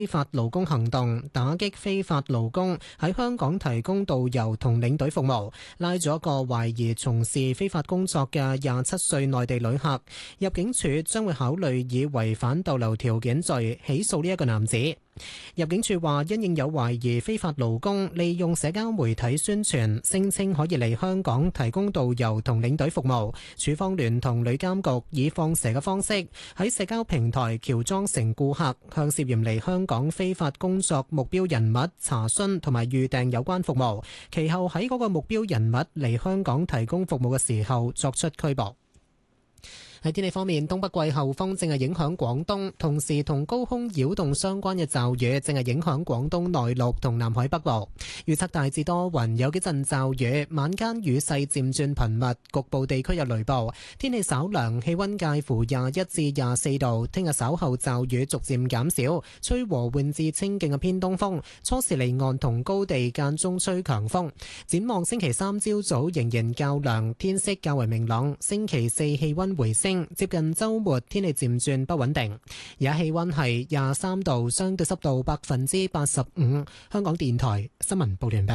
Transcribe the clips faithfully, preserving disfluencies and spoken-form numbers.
非法勞工行動，打擊非法勞工喺香港提供導遊同領隊服務，拉咗個懷疑從事非法工作嘅廿七歲內地旅客。入境處將會考慮以違反逗留條件罪起訴呢一個男子。入境處話，因應有懷疑非法勞工利用社交媒體宣傳，聲稱可以嚟香港提供導遊同領隊服務，處方聯同旅監局以放蛇嘅方式喺社交平台喬裝成顧客，向涉嫌嚟香港非法工作目標人物查詢同埋預訂有關服務，其後喺嗰個目標人物嚟香港提供服務嘅時候作出拘捕。喺天氣方面，東北季候風正係影響廣東，同時同高空擾動相關嘅驟雨正係影響廣東內陸同南海北部。預測大致多雲，有幾陣驟雨，晚間雨勢漸轉頻密，局部地區有雷暴。天氣稍涼，氣溫介乎廿一至廿四度。聽日稍後驟雨逐漸減少，吹和緩至清勁嘅偏東風，初時離岸同高地間中吹強風。展望星期三朝早仍然較涼，天色較為明朗。星期四氣溫回升。接近週末，天氣漸轉不穩定。而家氣溫係廿三度，相對濕度百分之八十五。香港電台新聞報完畢。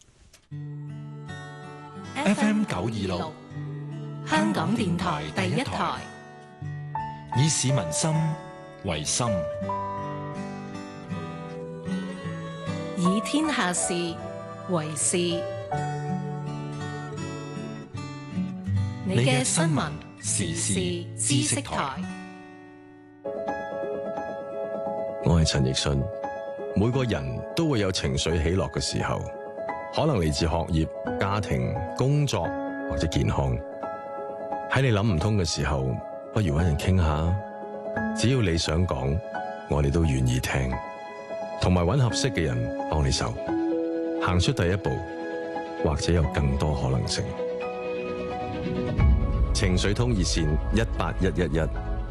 F M 九二六，香港電台第一台，以市民心為心， 以天下事為事。你嘅新聞時事知識台， 我係陳奕迅。每個人都會有情緒起落嘅時候，可能嚟自學業、家庭、工作或者健康。喺你諗唔通嘅時候，不如搵人傾下。只要你想講，我哋都願意聽，同埋搵合適嘅人幫你手，行出第一步，或者有更多可能性。情緒通熱線一八一一一。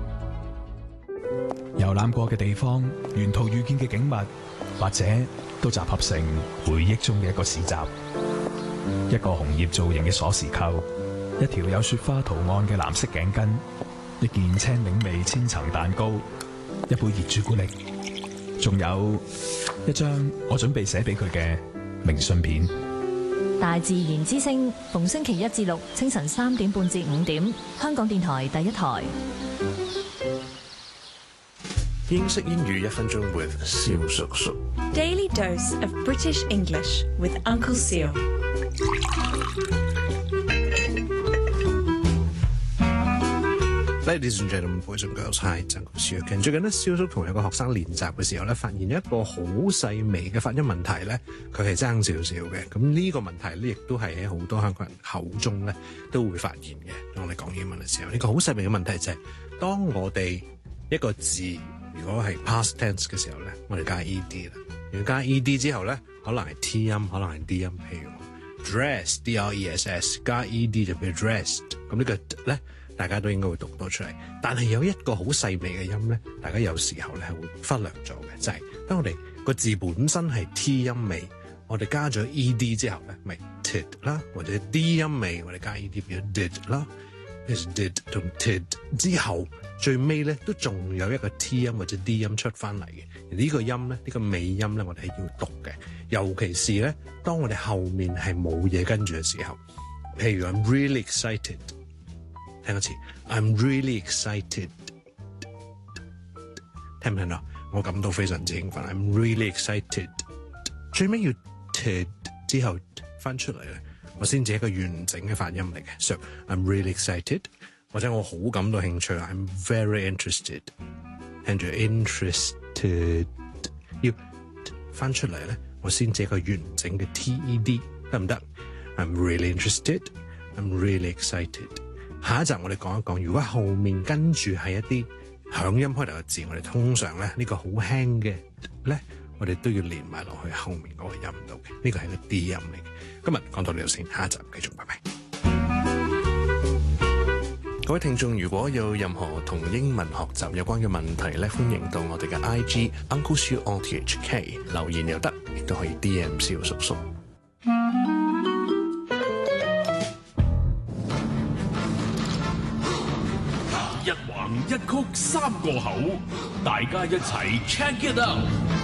遊覽過嘅地方，沿途遇見嘅景物，或者都集合成回憶中嘅一個市集。一個紅葉造型嘅鎖匙扣，一條有雪花圖案嘅藍色頸巾，一件青檸味千層蛋糕，一杯熱朱古力，仲有一張我準備寫俾佢嘅明信片。 大自然之聲，逢星期一至六清晨三點半至五點，香港電台第一台。 英式英語一分鐘 with 蕭叔叔。 Daily dose of British English with Uncle Seal。 Ladies and gentlemen, boys and girls, hi， Uncle Seal。最近咧，蕭叔同有個學生練習嘅時候咧，發現一個好細微嘅發音問題咧，佢係爭少少嘅。咁呢個問題咧，亦都係喺好多香港人口中咧都會發現嘅。當我哋講英文嘅時候，呢個好細微嘅問題就係，當我哋一個字如果係 past tense 嘅時候咧，我哋加 ed 啦。如果加 ed 之後咧，可能係 t 音，可能係 d 音。譬如 dress d r e s s 加 ed 就變 dressed。咁呢個咧，大家都應該會讀到出嚟。但係有一個好細微嘅音咧，大家有時候咧係會忽略咗嘅，就係、是、當我哋個字本身係 t 音尾，我哋加咗 ed 之後咧，咪 tid 啦，或者 d 音尾，我哋加 ed 變咗 did 啦。is did 同 tid 之後，最尾咧都仲有一個 t 音或者 d 音出翻嚟嘅。而呢個音咧，呢、呢個尾音咧，我哋係要讀嘅。尤其是咧，當我哋後面係冇嘢跟住嘅時候，譬如 I'm really excited， 聽一次 I'm really excited， 聽唔聽到？我感到非常之興奮 I'm really excited， 最尾要 tid 之後翻出嚟咧，我先至係一個完整嘅發音嚟嘅。So I'm really excited， 或者我好感到興趣 I'm very interested， 聽住 interested 要翻出嚟咧，我先至係一個完整嘅 ted， 得唔得？ I'm really interested， I'm really excited。 下一集我哋講一講，如果後面跟住係一啲響音開頭嘅字，我哋通常咧呢、呢個好輕嘅咧，我哋都要連埋落去後面嗰個音度嘅。呢個係個 D 音嚟嘅。今日講到呢度先，下一集繼續，拜拜。各位聽眾，如果有任何同英文學習有關嘅問題咧，歡迎到我哋嘅 I G Uncle Siu O T H K 留言又得，亦都可以 D M 蕭叔叔。 一橫一曲三個口，大家一齊 check it out。